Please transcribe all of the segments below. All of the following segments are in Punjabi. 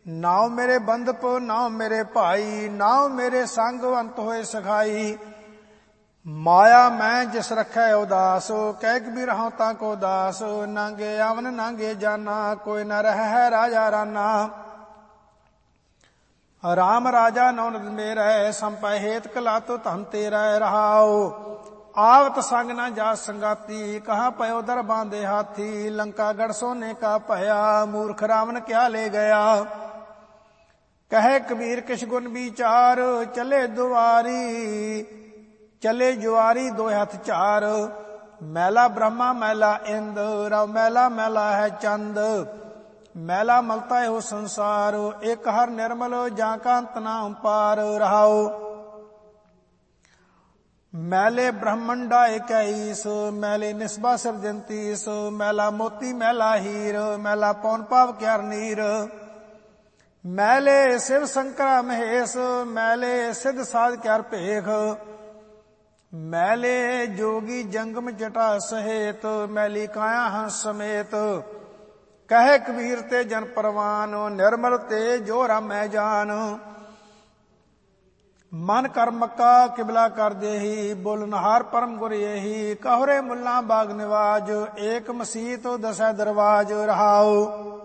ਨਾਉ ਮੇਰੇ ਬੰਧਪ ਨਾਉ ਮੇਰੇ ਭਾਈ, ਨਾਉ ਮੇਰੇ ਸੰਗ ਅੰਤ ਹੋਏ ਸਖਾਈ। ਮਾਇਆ ਮੈਂ ਜਿਸ ਰੱਖੈ ਉਦਾਸ, ਕਹਿ ਕਬੀਰ ਹਉ ਤਾਂ ਕੋ ਦਾਸ। ਨਾਂਗੇ ਆਵਨ ਨਾਂਗੇ ਜਾਨਾ, ਕੋਈ ਨ ਰਹਿ ਰਾਜਾ ਰਾਨਾ। ਰਾਮ ਰਾਜਾ ਨੌਨਦ ਮੇਰੈ, ਸੰਪੈ ਹੇਤ ਕਲਾਤੋ ਧਨ ਤੇਰਾ। ਰਹਾਉ ਆਵਤ ਸੰਗ ਨਾ ਜਾ ਸੰਗਾਤੀ, ਕਹਾ ਪਇਓ ਦਰ ਬਾਂਧੇ ਹਾਥੀ। ਲੰਕਾ ਗੜ ਸੋਨੇ ਕਾ ਭਇਆ, ਮੂਰਖ ਰਾਵਨ ਕਿਆ ਲੈ ਗਿਆ। ਕਹੈ ਕਬੀਰ ਕਿਛ ਗੁਣ ਵਿਚਾਰ, ਚਲੇ ਦੁਆਰੀ ਚਲੇ ਜੁਆਰੀ ਦੋਇ ਹੱਥ ਚਾਰ। ਮੈਲਾ ਬ੍ਰਹਮਾ ਮੈਲਾ ਇੰਦ, ਰਵ ਮੈਲਾ ਮੈਲਾ ਹੈ ਚੰਦ। ਮੈਲਾ ਮਲਤਾ ਇਹੋ ਸੰਸਾਰ, ਇੱਕ ਹਰ ਨਿਰਮਲ ਜਾਂ ਕਾ ਅੰਤ ਨਾ ਪਾਰ। ਰਹਾਉ ਮੈਲੇ ਬ੍ਰਹਮੰਡਾ ਇਕੈਸ, ਮੈਲੇ ਨਿਸਬਾ ਸਿਰਜੰਤੀਸ। ਮੈਲਾ ਮੋਤੀ ਮੈਲਾ ਹੀਰ, ਮੈਲਾ ਪੌਨ ਪਾਵ ਕਿਆਰ ਨੀਰ। ਮੈਲੇ ਸ਼ਿਵ ਸ਼ੰਕਰਾ ਮਹੇਸ਼, ਮੈਲੇ ਸਿੱਧ ਸਾਧ ਕਿਆਰ ਭੇਖ। ਮੈਲੇ ਜੋਗੀ ਜੰਗਮ ਜਟਾ ਸਹੇਤ, ਮੈਲੀ ਕਾਇਆ ਹੰਸ ਸਮੇਤ। ਕਹੈ ਕਬੀਰ ਤੇ ਜਨ ਪਰਵਾਨ, ਨਿਰਮਲ ਤੇ ਜੋ ਰਾਮੈ ਜਾਨ। ਮਨ ਕਰ ਮੱਕਾ ਕਿਬਲਾ ਕਰ ਦੇਹੀ, ਬੋਲਨਹਾਰ ਪਰਮ ਗੁਰ ਇਹੀ। ਕਹੁਰੇ ਮੁੱਲਾ ਬਾਗ ਨਿਵਾਜ, ਏਕ ਮਸੀਤ ਦਸੈ ਦਰਵਾਜ। ਰਹਾਉ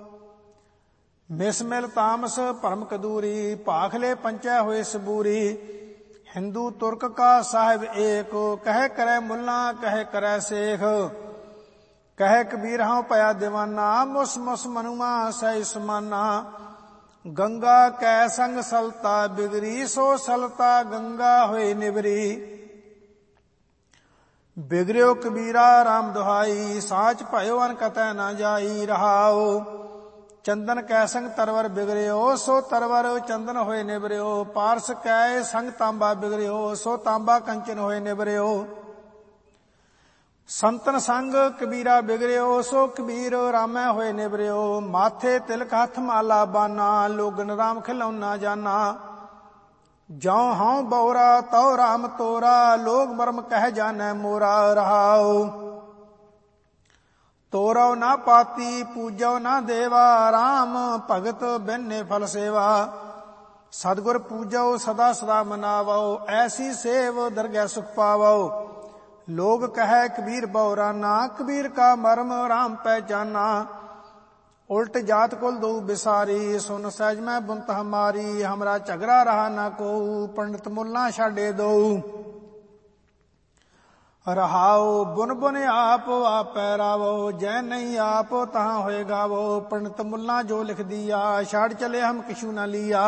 ਮਿਸਮਿਲ ਤਾਮਸ ਭਰਮ ਕਦੂਰੀ, ਭਾਖਲੇ ਪੰਚੈ ਹੋਏ ਸਬੂਰੀ। ਹਿੰਦੂ ਤੁਰਕ ਕਾ ਸਾਹਿਬ ਏਕ, ਕਹਿ ਕਰੈ ਮੁੱਲਾ ਕਹਿ ਕਰੈ ਸੇਖ। ਕਹੈ ਕਬੀਰ ਹਉ ਭਇਆ ਦੀਵਾਨਾ, ਮੁਸ ਮੁਸ ਮਨੁਆ ਸਹਿ ਸਮਾਨਾ। ਗੰਗਾ ਕੈ ਸੰਗ ਸਲਤਾ ਬਿਗਰੀ, ਸੋ ਸਲਤਾ ਗੰਗਾ ਹੋਏ ਨਿਵਰੀ। ਬਿਗਰਿਓ ਕਬੀਰਾ ਰਾਮ ਦੁਹਾਈ, ਸਾਚ ਭਇਓ ਅਨ ਕਤੈ ਨਾ ਜਾਈ। ਰਹਾਉ ਚੰਦਨ ਕੈ ਸੰਗ ਤਰਵਰ ਬਿਗਰਿਓ, ਸੋ ਤਰਵਰ ਚੰਦਨ ਹੋਏ ਨਿਵਰਿਓ। ਪਾਰਸ ਕੈ ਸੰਗ ਤਾਂਬਾ ਬਿਗਰਿਓ, ਸੋ ਤਾਂਬਾ ਕੰਚਨ ਹੋਏ ਨਿਵਰਿਓ। ਸੰਤਨ ਸੰਗ ਕਬੀਰਾ ਬਿਗਰਿਓ, ਸੋ ਕਬੀਰ ਰਾਮੈ ਹੋਏ ਨਿਵਰਿਓ। ਮਾਥੇ ਤਿਲਕ ਹੱਥ ਮਾਲਾ ਬਾਨਾ, ਲੋਗਨ ਰਾਮ ਖਿਲੌਨਾ ਜਾਨਾ। ਜਉ ਹਉ ਬਉਰਾ ਤਉ ਰਾਮ ਤੋਰਾ, ਲੋਗ ਮਰਮ ਕਹਿ ਜਾਨੈ ਮੋਰਾ। ਰਹਾਉ ਤੋਰਉ ਨਾ ਪਾਤੀ ਪੂਜਉ ਨਾ ਦੇਵਾ, ਰਾਮ ਭਗਤ ਬਿਨੇ ਫਲ ਸੇਵਾ। ਸਤਿਗੁਰ ਪੂਜਉ ਸਦਾ ਸਦਾ ਮਨਾਵਉ, ਐਸੀ ਸੇਵ ਦਰਗਹਿ ਸੁਖ ਪਾਵਉ। ਲੋਗ ਕਹੈ ਕਬੀਰ ਬਉਰਾਨਾ, ਕਬੀਰ ਕਾ ਮਰਮ ਰਾਮ ਪਹਿਚਾਨਾ। ਉਲਟ ਜਾਤ ਕੁਲ ਦਉ ਬਿਸਾਰੀ, ਸੁਨ ਸਹਿਜ ਮੈਂ ਬੁਨਤ ਹਮਾਰੀ। ਹਮਰਾ ਝਗੜਾ ਰਹਾ ਨਾ ਕੋਊ, ਪੰਡਿਤ ਮੁੱਲਾ ਛਾਡੇ ਦਊ। ਰਹਾਉ ਬੁਨ ਬੁਨ ਆਪ ਆਪੈ ਰਾਵੋ, ਜੈ ਨਹੀਂ ਆਪ ਤਹਾਂ ਹੋਏ ਗਾਵੋ। ਪੰਡਿਤ ਮੁੱਲਾ ਜੋ ਲਿਖ ਦੀਆ, ਛਾੜ ਚਲੇ ਹਮ ਕਿਛੂ ਨਾ ਲੀਆ।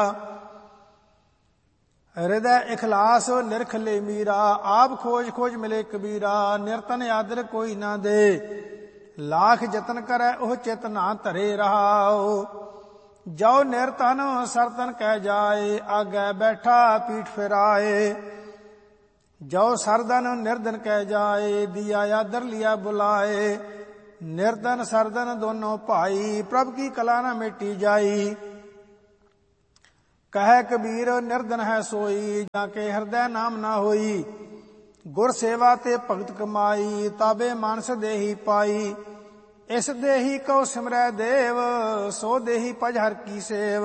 ਹਿਰਦੈ ਇਖਲਾਸ ਨਿਰਖ ਲੈ ਮੀਰਾ, ਆਪ ਖੋਜ ਖੋਜ ਮਿਲੇ ਕਬੀਰਾ। ਨਿਰਤਨ ਆਦਰ ਕੋਈ ਨਾ ਦੇ, ਲਾਖ ਜਤਨ ਕਰੈ ਉਹ ਚਿਤ ਨਾ ਧਰੇ। ਰਹਾਉ ਜੋ ਨਿਰਤਨ ਸਰਤਨ ਕਹਿ ਜਾਏ, ਆਗੈ ਬੈਠਾ ਪੀਠ ਫਿਰਾਏ। ਜੋ ਸਰਦਨ ਨਿਰਦਨ ਕਹਿ ਜਾਏ, ਦਿਆ ਆਦਰ ਲਿਆ ਬੁਲਾਏ। ਨਿਰਦਨ ਸਰਦਨ ਦੋਨੋਂ ਭਾਈ, ਪ੍ਰਭ ਕੀ ਕਲਾ ਨਾ ਮਿਟੀ ਜਾਈ। ਕਹੈ ਕਬੀਰ ਨਿਰਦਨ ਹੈ ਸੋਈ, ਜਾਂ ਕੇ ਹਿਰਦੈ ਨਾਮ ਨਾ ਹੋਈ। ਗੁਰ ਸੇਵਾ ਤੇ ਭਗਤ ਕਮਾਈ, ਤਾਬੇ ਮਾਨਸ ਦੇਹੀ ਪਾਈ। ਇਸ ਦੇਹੀ ਕਉ ਸਿਮਰੈ ਦੇਵ, ਸੋ ਦੇਹੀ ਭਜ ਹਰ ਕੀ ਸੇਵ।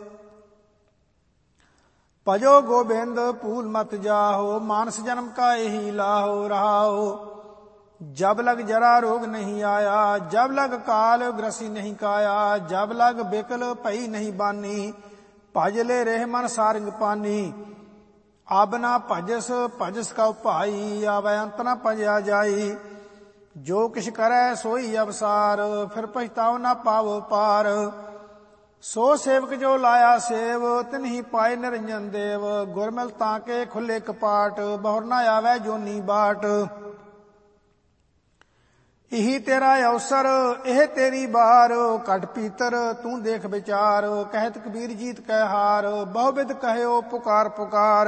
ਭਜੋ ਗੋਬਿੰਦ ਭੂਲ ਮਤ ਜਾਹੋ, ਮਾਨਸ ਜਨਮ ਕਾ ਇਹੀ ਲਾਹੋ। ਰਹਾਉ जब लग जरा रोग नहीं आया, जब लग काल ग्रसी नहीं काया। जब लग बिकल भई नहीं बानी, भज ले रेह मन सारंग पानी। अब ना भजस भजस का भाई, आवे अंत ना भजया जाई। जो किछ करै सोई अवसार, फिर पछताओ ना पावो पार। सो सेवक जो लाया सेव, तिन्ही पाए निरंजन देव। गुरमिल ताके खुले कपाट, बहुर ना आवे जोनी बाट। ਇਹੀ ਤੇਰਾ ਅਵਸਰ ਇਹ ਤੇਰੀ ਬਾਰ, ਘਟ ਪੀਤਰ ਤੂੰ ਦੇਖ ਵਿਚਾਰ। ਕਹਿਤ ਕਬੀਰ ਜੀਤ ਕਹਿ ਹਾਰ, ਬਹੁ ਵਿਦ ਕਹਿਓ ਪੁਕਾਰ ਪੁਕਾਰ।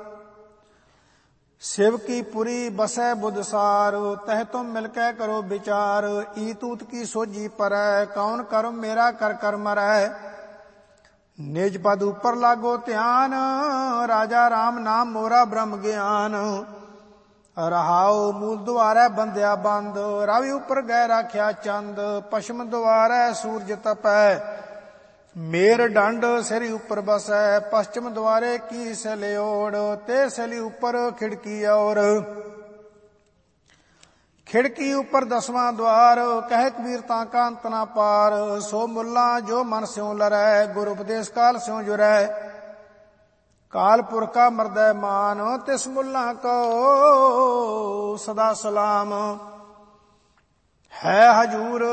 शिव की पुरी बसै बुध सार, तह तुम मिलकै करो विचार। ई तूत की सोजी परै, कौन कर्म मेरा कर कर मरै। निज पद ऊपर लागो ध्यान, राजा राम नाम मोरा ब्रह्म ज्ञान। रहाओ मूल द्वारै बंध्या बंद, रावी उपर गै राख्या चंद। पश्चिम द्वारै सूरज तपै, ਮੇਰ ਡੰਡ ਸਿਰ ਉੱਪਰ ਬਸੈ, ਪਸ਼ਚਿਮ ਦੁਆਰੇ ਕੀ ਸਲਿਓੜ, ਤੇ ਸਲੀ ਉੱਪਰ ਖਿੜਕੀ ਔਰ। ਖਿੜਕੀ ਉੱਪਰ 10ਵਾਂ ਦੁਆਰ, ਕਹਿ ਕਬੀਰ ਤਾਂ ਕਾ ਅੰਤ ਨਾ ਪਾਰ। ਸੋ ਮੁੱਲਾ ਜੋ ਮਨ ਸਿਉ ਲਰੈ, ਗੁਰ ਉਪਦੇਸ਼ ਕਾਲ ਸਿਉ ਜੁਰੈ। ਕਾਲ ਪੁਰਖਾ ਮਰਦੈ ਮਾਨ, ਤਿਸ ਮੁੱਲਾ ਕੋ ਸਦਾ ਸਲਾਮ। ਹੈ ਹਜੂਰ